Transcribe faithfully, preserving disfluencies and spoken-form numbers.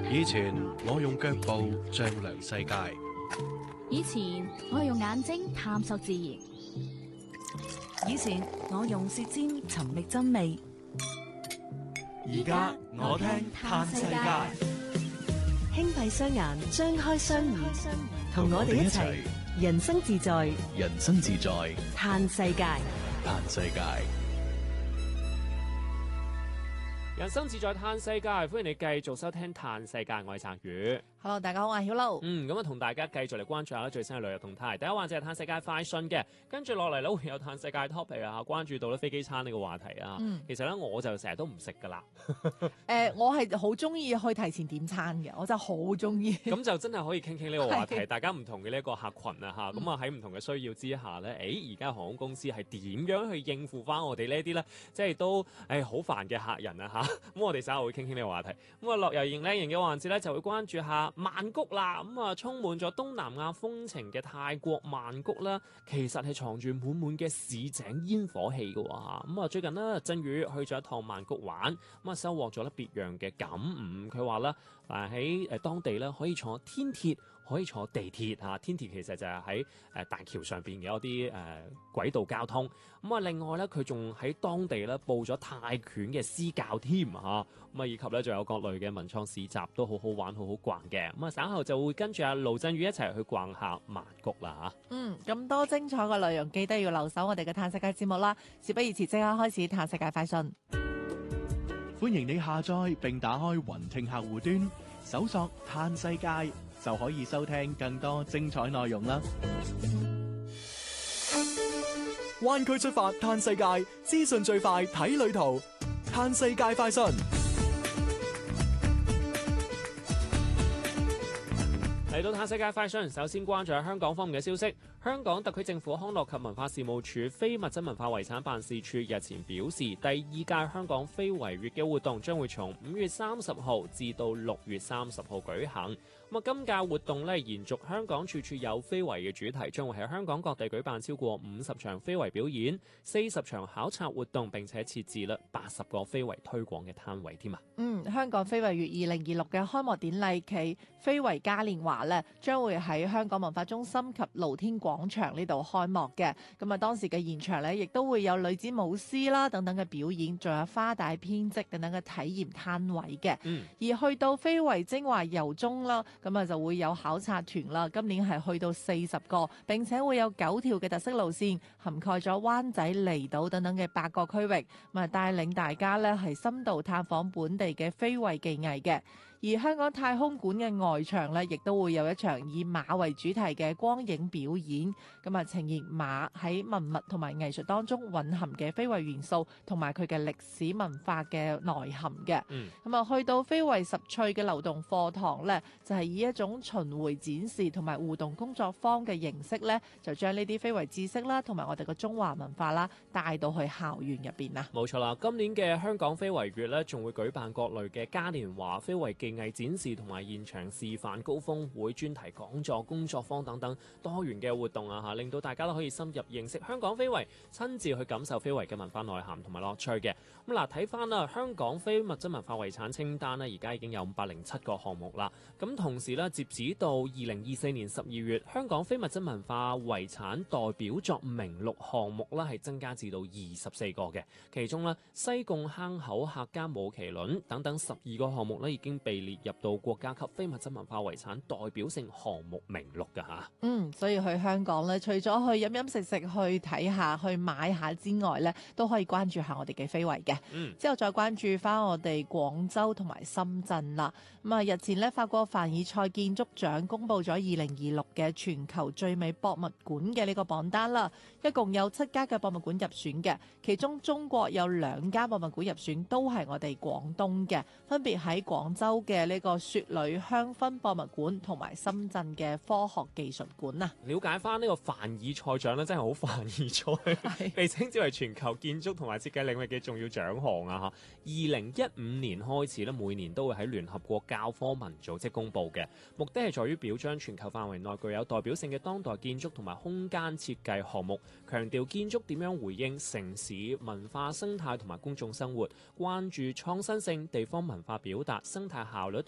以前我用腳步丈量世界， 以前我用眼睛探索自然， 以前我用舌尖尋覓真味， 而家我聽嘆世界， 輕閉雙眼，張開雙耳，同我哋一齊人生自在， 人生自在， 嘆世界， 嘆世界。 人生自在嘆世界，歡迎你繼續收聽嘆世界，我係澤宇。 Hello， 大家好，我係曉露。 嗯，咁啊，同大家繼續嚟關注下最新嘅旅遊動態。第一環節係嘆世界快訊嘅，跟住落嚟咧會有嘆世界 topic 啊，關注到咧飛機餐呢個話題啊。嗯、其實咧我就成日都唔食噶啦。 誒、呃，我係好中意去提前點餐嘅，我真係好中意。 咁就真係可以傾傾呢個話題，大家唔同嘅呢一個客群啊嚇，咁啊喺唔同嘅需要之下咧，誒而家航空公司係點樣去應付翻我哋呢啲咧，即係都誒好煩嘅客人啊嚇。咁我哋稍後會傾傾呢個話題。咁啊樂遊型靚型嘅環節咧就會關注下曼谷啦。咁啊，充滿咗東南亞風情嘅泰國曼谷啦，其實係藏住滿滿嘅市井煙火氣嘅喎。咁啊，最近呢，振宇去咗一趟曼谷玩，咁啊收穫咗咧別樣嘅感悟。佢話咧，誒喺誒當地咧可以坐天鐵，可以坐地鐵嚇。天鐵其實就係喺誒大橋上邊嘅一啲誒軌道交通。咁啊，另外咧佢仲喺當地咧報咗泰拳嘅私教添嚇。咁啊，以及咧仲有各類嘅文創市集都好好玩，好好逛嘅。咁啊，稍後就會跟住阿盧振宇一齊去逛下曼谷啦嚇。 嗯，咁多精彩嘅內容，記得要留守我哋嘅嘆世界節目啦。事不宜遲，即刻開始嘆世界快訊。 歡迎你下載並打開雲聽客戶端，搜索嘆世界就可以收聽更多精彩內容啦。灣區出發嘆世界，資訊最快睇旅途，嘆世界快訊。 嚟到嘆世界快訊，首先關注下香港方面嘅消息。香港特區政府康樂及文化事務署非物質文化遺產辦事處日前表示，第二屆香港非遺月嘅活動將會從五月三十號至到六月三十號舉行。咁啊，今屆活動咧延續香港處處有非遺嘅主題，將會喺香港各地舉辦超過五十場非遺表演、四十場考察活動，並且設置咧八十個非遺推廣嘅攤位添啊。 嗯，香港非遺月二零二六嘅開幕典禮暨非遺嘉年華咧，將會喺香港文化中心及露天廣場呢度開幕嘅。咁啊，當時嘅現場咧，亦都會有女子舞獅啦等等嘅表演，仲有花帶編織等等嘅體驗攤位嘅。嗯，而去到非遺精華遊蹤啦，咁啊就會有考察團啦。今年係去到四十個，並且會有九條嘅特色路線，涵蓋咗灣仔、離島等等嘅八個區域，咁啊帶領大家咧係深度探訪本地嘅非遺技藝嘅。而香港太空館嘅外牆咧，亦都會有一場以馬為主題嘅光影表演，咁啊呈現馬喺文物同埋藝術當中蘊含嘅非遺元素，同埋佢嘅歷史文化嘅內涵嘅。咁啊、嗯，去到非遺十趣嘅流動課堂咧，就係、是、以一種巡迴展示同埋互動工作坊嘅形式咧，就將呢啲非遺知識啦，同埋我哋嘅中華文化啦，帶到去校園入邊啊。 冇錯啦，今年嘅香港非遺月咧，仲會舉辦各類嘅嘉年華、非遺技藝展示同埋現場示範、高峰會、專題講座、工作坊等等多元嘅活動啊，吓令到大家都可以深入認識香港非遺，親自去感受非遺嘅文化內涵同埋樂趣嘅。咁嗱，睇翻啦，香港非物質文化遺產清單呢，而家已經有五百零七個項目啦。咁同時呢，截止到二零二四年十二月，香港非物質文化遺產代表作名錄項目呢係增加至到二十四個嘅，其中呢，西貢坑口客家舞麒麟等等十二個項目呢已經被列入到國家級非物質文化遺產代表性項目名錄㗎吓。 嗯，所以去香港咧，除咗去飲飲食食、去睇下、去買下之外咧，都可以關注下我哋嘅非遺嘅。嗯，之後再關注翻我哋廣州同埋深圳啦。咁啊，日前咧，法國凡爾賽建築獎公布咗二零二六嘅全球最美博物館嘅呢個榜單啦，一共有七家嘅博物館入選嘅，其中中國有兩家博物館入選，都係我哋廣東嘅，分別喺廣州嘅呢個雪裏香薰博物館同埋深圳嘅科學技術館啊。 了解翻呢個凡爾賽獎咧，真係好凡爾賽，被稱之為全球建築同埋設計領域嘅重要獎項啊！嚇，二零一五年開始咧，每年都會喺聯合國教科文組織公佈嘅，目的係在於表彰全球範圍內具有代表性嘅當代建築同埋空間設計項目，強調建築點樣回應城市文化生態同埋公眾生活，關注創新性、地方文化表達、生態效率